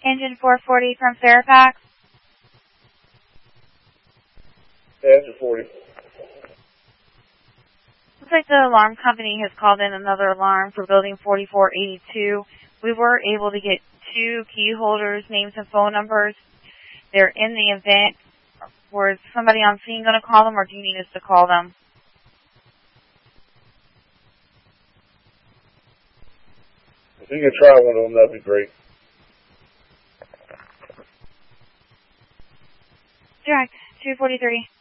Engine 440 from Fairfax. Engine 40. Looks like the alarm company has called in another alarm for building 4482. We were able to get 2 key holders, names and phone numbers. They're in the event. Was somebody on scene going to call them, or do you need us to call them? If you can try one of them, that'd be great. Direct 243.